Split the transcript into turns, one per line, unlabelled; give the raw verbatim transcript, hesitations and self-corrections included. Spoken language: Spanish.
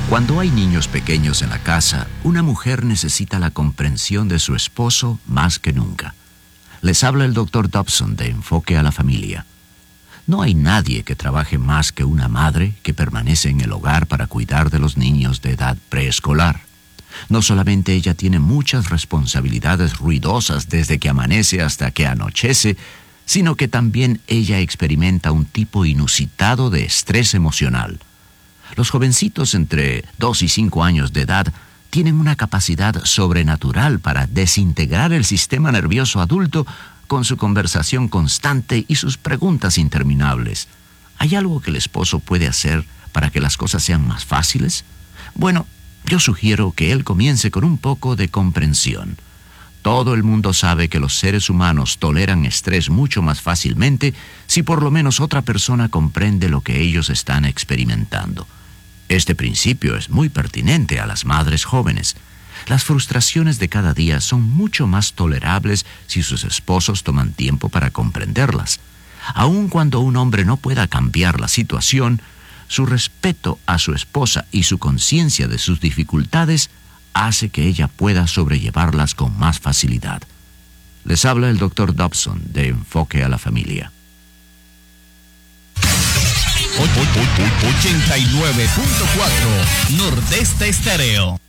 Cuando hay niños pequeños en la casa, una mujer necesita la comprensión de su esposo más que nunca. Les habla el doctor Dobson de Enfoque a la Familia. No hay nadie que trabaje más que una madre que permanece en el hogar para cuidar de los niños de edad preescolar. No solamente ella tiene muchas responsabilidades ruidosas desde que amanece hasta que anochece, sino que también ella experimenta un tipo inusitado de estrés emocional. Los jovencitos entre dos y cinco años de edad tienen una capacidad sobrenatural para desintegrar el sistema nervioso adulto con su conversación constante y sus preguntas interminables. ¿Hay algo que el esposo puede hacer para que las cosas sean más fáciles? Bueno, yo sugiero que él comience con un poco de comprensión. Todo el mundo sabe que los seres humanos toleran estrés mucho más fácilmente si por lo menos otra persona comprende lo que ellos están experimentando. Este principio es muy pertinente a las madres jóvenes. Las frustraciones de cada día son mucho más tolerables si sus esposos toman tiempo para comprenderlas. Aun cuando un hombre no pueda cambiar la situación, su respeto a su esposa y su conciencia de sus dificultades hace que ella pueda sobrellevarlas con más facilidad. Les habla el doctor Dobson de Enfoque a la Familia.
ochenta y nueve punto cuatro Nordeste Estéreo.